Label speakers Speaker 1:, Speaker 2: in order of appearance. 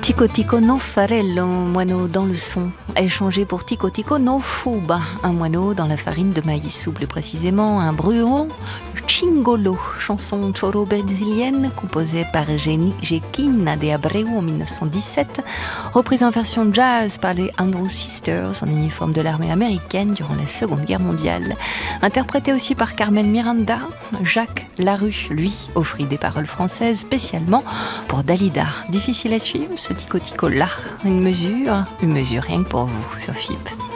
Speaker 1: Tico Tico no farello, un moineau dans le son, échangé pour Tico Tico no fuba, un moineau dans la farine de maïs, ou plus précisément un bruon, Cingolo, chanson choro brésilienne composée par Jequina de Abreu en 1917, reprise en version jazz par les Andrews Sisters en uniforme de l'armée américaine durant la Seconde Guerre mondiale. Interprétée aussi par Carmen Miranda, Jacques Larue, lui, offrit des paroles françaises spécialement pour Dalida. Difficile à suivre ce Tico Tico là, une mesure rien que pour vous sur FIP.